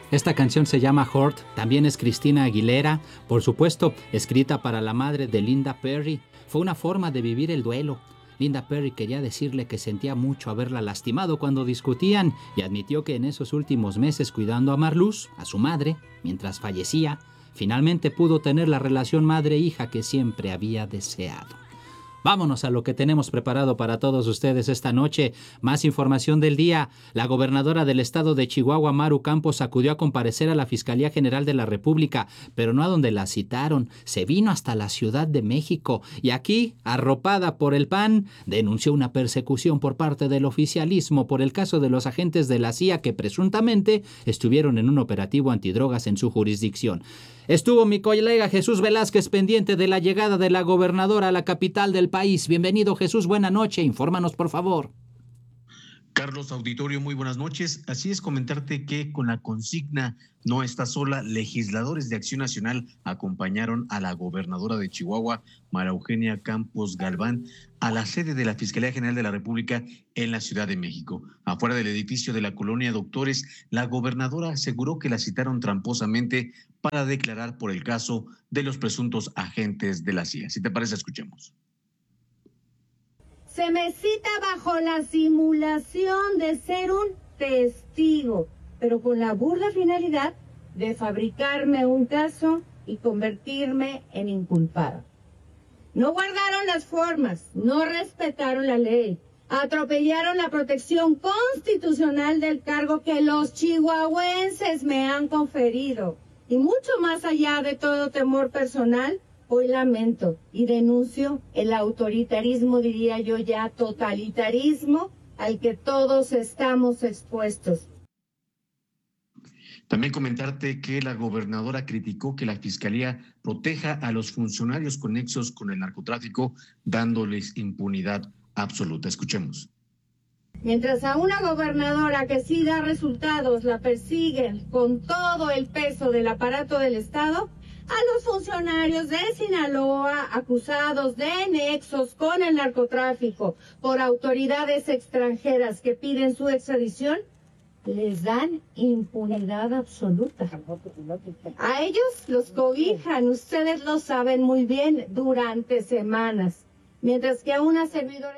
Esta canción se llama Hurt, también es Cristina Aguilera, por supuesto, escrita para la madre de Linda Perry. Fue una forma de vivir el duelo. Linda Perry quería decirle que sentía mucho haberla lastimado cuando discutían y admitió que en esos últimos meses cuidando a Marluz, a su madre, mientras fallecía, finalmente pudo tener la relación madre-hija que siempre había deseado. Vámonos a lo que tenemos preparado para todos ustedes esta noche. Más información del día. La gobernadora del estado de Chihuahua, Maru Campos, acudió a comparecer a la Fiscalía General de la República, pero no a donde la citaron. Se vino hasta la Ciudad de México y aquí, arropada por el PAN, denunció una persecución por parte del oficialismo por el caso de los agentes de la CIA que presuntamente estuvieron en un operativo antidrogas en su jurisdicción. Estuvo mi colega Jesús Velázquez pendiente de la llegada de la gobernadora a la capital del país. Bienvenido, Jesús, buena noche. Infórmanos, por favor. Carlos, auditorio, muy buenas noches. Así es, comentarte que con la consigna "No está sola", legisladores de Acción Nacional acompañaron a la gobernadora de Chihuahua, María Eugenia Campos Galván, a la sede de la Fiscalía General de la República en la Ciudad de México. Afuera del edificio de la colonia Doctores, la gobernadora aseguró que la citaron tramposamente para declarar por el caso de los presuntos agentes de la CIA. Si te parece, escuchemos. Se me cita bajo la simulación de ser un testigo, pero con la burda finalidad de fabricarme un caso y convertirme en inculpado. No guardaron las formas, no respetaron la ley, atropellaron la protección constitucional del cargo que los chihuahuenses me han conferido. Y mucho más allá de todo temor personal, hoy lamento y denuncio el autoritarismo, diría yo ya totalitarismo, al que todos estamos expuestos. También comentarte que la gobernadora criticó que la Fiscalía proteja a los funcionarios con nexos con el narcotráfico, dándoles impunidad absoluta. Escuchemos. Mientras a una gobernadora que sí da resultados la persiguen con todo el peso del aparato del Estado, a los funcionarios de Sinaloa acusados de nexos con el narcotráfico por autoridades extranjeras que piden su extradición, les dan impunidad absoluta. A ellos los cobijan, ustedes lo saben muy bien, durante semanas, mientras que a una servidora...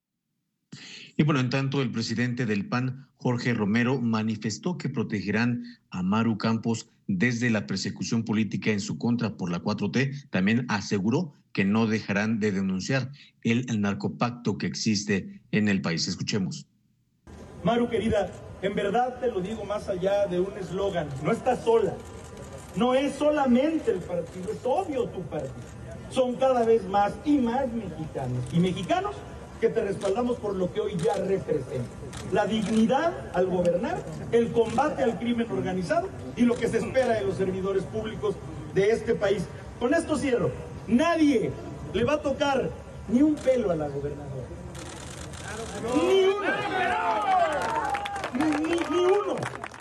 Y bueno, en tanto, el presidente del PAN, Jorge Romero, manifestó que protegerán a Maru Campos desde la persecución política en su contra por la 4T. También aseguró que no dejarán de denunciar el narcopacto que existe en el país. Escuchemos. Maru, querida, en verdad te lo digo más allá de un eslogan. No estás sola. No es solamente el partido, es obvio tu partido. Son cada vez más y más mexicanos. Y mexicanos que te respaldamos por lo que hoy ya representa. La dignidad al gobernar, el combate al crimen organizado y lo que se espera de los servidores públicos de este país. Con esto cierro. Nadie le va a tocar ni un pelo a la gobernadora. Ni uno. Ni uno.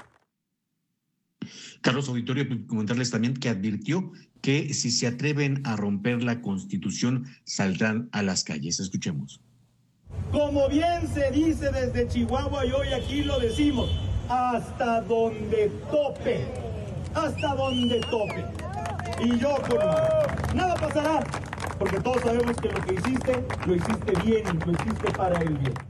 Carlos, auditorio, comentarles también que advirtió que si se atreven a romper la Constitución, saldrán a las calles. Escuchemos. Como bien se dice desde Chihuahua y hoy aquí lo decimos, hasta donde tope, hasta donde tope. Y yo con nada pasará, porque todos sabemos que lo que hiciste, lo hiciste bien, lo hiciste para el bien.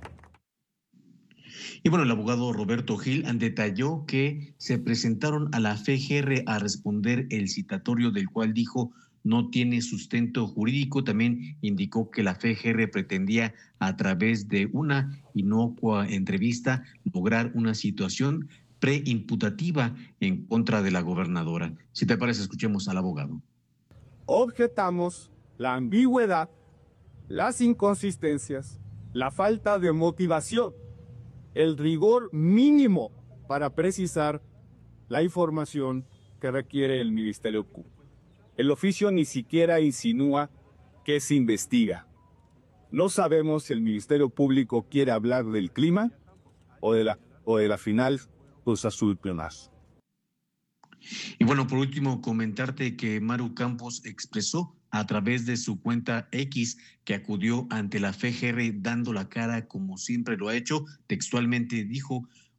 Y bueno, el abogado Roberto Gil detalló que se presentaron a la FGR a responder el citatorio del cual dijo no tiene sustento jurídico. También indicó que la FGR pretendía, a través de una inocua entrevista, lograr una situación preimputativa en contra de la gobernadora. Si te parece, escuchemos al abogado. Objetamos la ambigüedad, las inconsistencias, la falta de motivación, el rigor mínimo para precisar la información que requiere el Ministerio Público. El oficio ni siquiera insinúa que se investiga. No sabemos si el Ministerio Público quiere hablar del clima o de la final Cruz Azul Pionazo. Y bueno, por último, comentarte que Maru Campos expresó a través de su cuenta X que acudió ante la FGR dando la cara como siempre lo ha hecho. Textualmente dijo: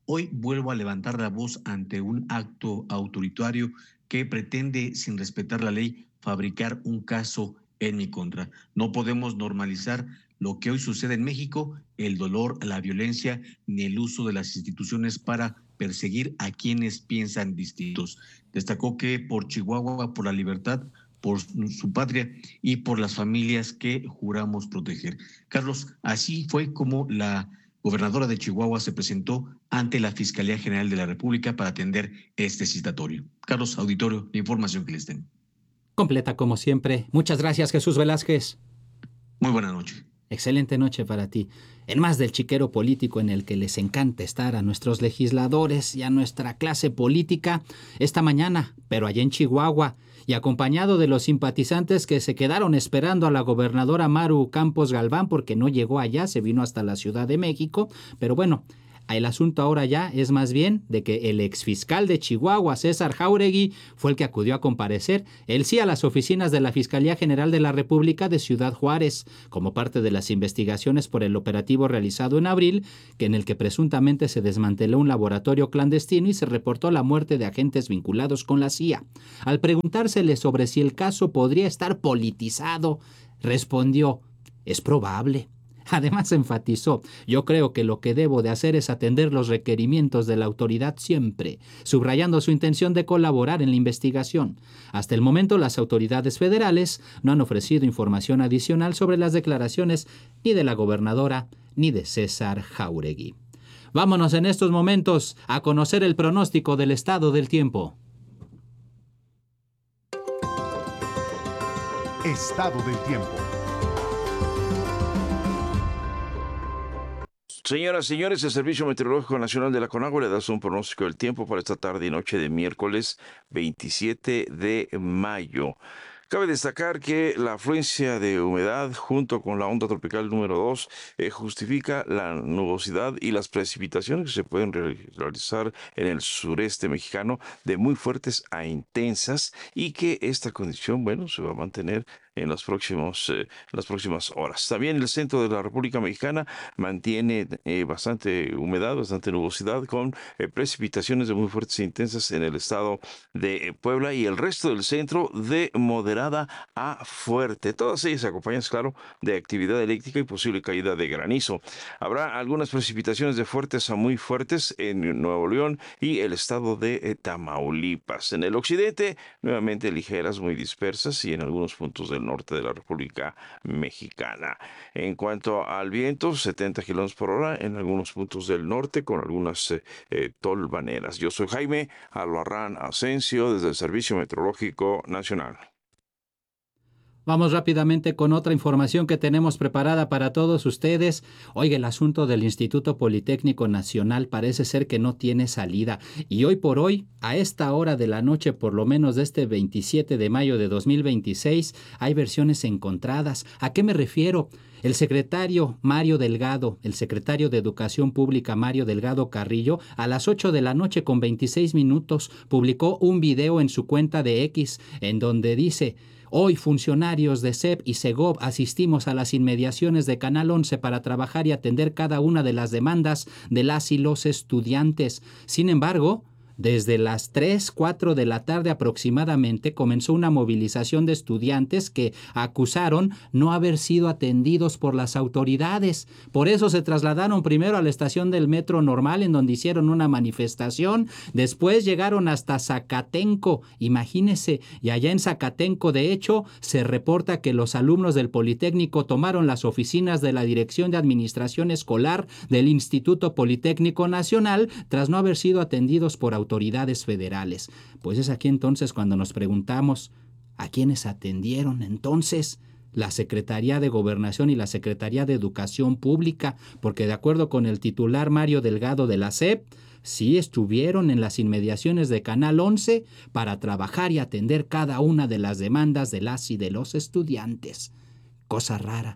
hoy vuelvo a levantar la voz ante un acto autoritario que pretende, sin respetar la ley, fabricar un caso en mi contra. No podemos normalizar lo que hoy sucede en México, el dolor, la violencia, ni el uso de las instituciones para perseguir a quienes piensan distintos. Destacó que por Chihuahua, por la libertad, por su patria y por las familias que juramos proteger. Carlos, así fue como la gobernadora de Chihuahua se presentó ante la Fiscalía General de la República para atender este citatorio. Carlos, auditorio, la información que les den. Completa como siempre. Muchas gracias, Jesús Velázquez. Muy buena noche. Excelente noche para ti. En más del chiquero político en el que les encanta estar a nuestros legisladores y a nuestra clase política, esta mañana, pero allá en Chihuahua, y acompañado de los simpatizantes que se quedaron esperando a la gobernadora Maru Campos Galván porque no llegó allá, se vino hasta la Ciudad de México, pero bueno, el asunto ahora ya es más bien de que el exfiscal de Chihuahua, César Jáuregui, fue el que acudió a comparecer, él sí, a las oficinas de la Fiscalía General de la República de Ciudad Juárez, como parte de las investigaciones por el operativo realizado en abril, en el que presuntamente se desmanteló un laboratorio clandestino y se reportó la muerte de agentes vinculados con la CIA. Al preguntársele sobre si el caso podría estar politizado, respondió: es probable. Además enfatizó: yo creo que lo que debo de hacer es atender los requerimientos de la autoridad siempre, subrayando su intención de colaborar en la investigación. Hasta el momento, las autoridades federales no han ofrecido información adicional sobre las declaraciones ni de la gobernadora ni de César Jáuregui. Vámonos en estos momentos a conocer el pronóstico del estado del tiempo. Estado del tiempo. Señoras y señores, el Servicio Meteorológico Nacional de la CONAGUA le da un pronóstico del tiempo para esta tarde y noche de miércoles 27 de mayo. Cabe destacar que la afluencia de humedad junto con la onda tropical número 2 justifica la nubosidad y las precipitaciones que se pueden realizar en el sureste mexicano de muy fuertes a intensas, y que esta condición, bueno, se va a mantener en las próximas horas. También el centro de la República Mexicana mantiene bastante humedad, bastante nubosidad, con precipitaciones de muy fuertes e intensas en el estado de Puebla, y el resto del centro de moderada a fuerte. Todas ellas acompañadas, claro, de actividad eléctrica y posible caída de granizo. Habrá algunas precipitaciones de fuertes a muy fuertes en Nuevo León y el estado de Tamaulipas. En el occidente, nuevamente ligeras, muy dispersas, y en algunos puntos del norte de la República Mexicana. En cuanto al viento, 70 kilómetros por hora en algunos puntos del norte, con algunas tolvaneras. Yo soy Jaime Albarrán Asensio, desde el Servicio Meteorológico Nacional. Vamos rápidamente con otra información que tenemos preparada para todos ustedes. Oiga, el asunto del Instituto Politécnico Nacional parece ser que no tiene salida. Y hoy por hoy, a esta hora de la noche, por lo menos de este 27 de mayo de 2026, hay versiones encontradas. ¿A qué me refiero? El secretario Mario Delgado, el secretario de Educación Pública Mario Delgado Carrillo, a las 8 de la noche con 26 minutos, publicó un video en su cuenta de X en donde dice: hoy funcionarios de CEP y SEGOV asistimos a las inmediaciones de Canal 11 para trabajar y atender cada una de las demandas de las y los estudiantes. Sin embargo, desde las 3, 4 de la tarde aproximadamente comenzó una movilización de estudiantes que acusaron no haber sido atendidos por las autoridades. Por eso se trasladaron primero a la estación del Metro Normal, en donde hicieron una manifestación. Después llegaron hasta Zacatenco, imagínense, y allá en Zacatenco, de hecho, se reporta que los alumnos del Politécnico tomaron las oficinas de la Dirección de Administración Escolar del Instituto Politécnico Nacional tras no haber sido atendidos por autoridades federales. Pues es aquí entonces cuando nos preguntamos: ¿a quiénes atendieron entonces? La Secretaría de Gobernación y la Secretaría de Educación Pública, porque de acuerdo con el titular Mario Delgado de la SEP, sí estuvieron en las inmediaciones de Canal 11 para trabajar y atender cada una de las demandas de las y de los estudiantes. Cosa rara.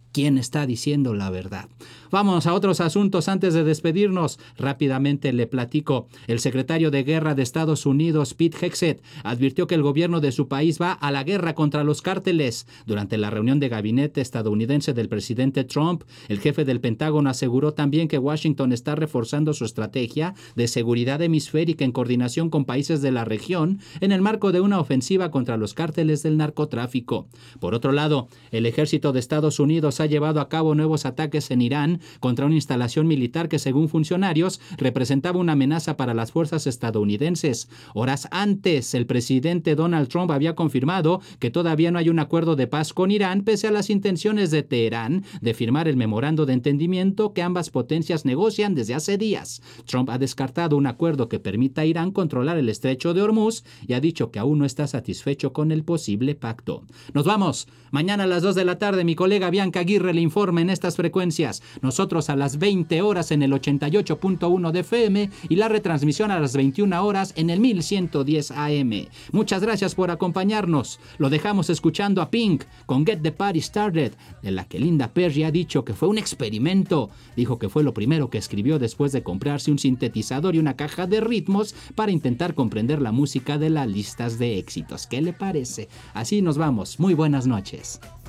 ¿Quién está diciendo la verdad? Vamos a otros asuntos antes de despedirnos. Rápidamente le platico. El secretario de Guerra de Estados Unidos, Pete Hegseth, advirtió que el gobierno de su país va a la guerra contra los cárteles. Durante la reunión de gabinete estadounidense del presidente Trump, el jefe del Pentágono aseguró también que Washington está reforzando su estrategia de seguridad hemisférica en coordinación con países de la región en el marco de una ofensiva contra los cárteles del narcotráfico. Por otro lado, el ejército de Estados Unidos ha llevado a cabo nuevos ataques en Irán contra una instalación militar que, según funcionarios, representaba una amenaza para las fuerzas estadounidenses. Horas antes, el presidente Donald Trump había confirmado que todavía no hay un acuerdo de paz con Irán, pese a las intenciones de Teherán de firmar el memorando de entendimiento que ambas potencias negocian desde hace días. Trump ha descartado un acuerdo que permita a Irán controlar el estrecho de Hormuz y ha dicho que aún no está satisfecho con el posible pacto. Nos vamos. Mañana a las 2 de la tarde, mi colega Bianca Aguirre le informa en estas frecuencias. Nosotros a las 20 horas en el 88.1 de FM y la retransmisión a las 21 horas en el 1110 AM. Muchas gracias por acompañarnos. Lo dejamos escuchando a Pink con Get the Party Started, de la que Linda Perry ha dicho que fue un experimento. Dijo que fue lo primero que escribió después de comprarse un sintetizador y una caja de ritmos para intentar comprender la música de las listas de éxitos. ¿Qué le parece? Así nos vamos. Muy buenas noches.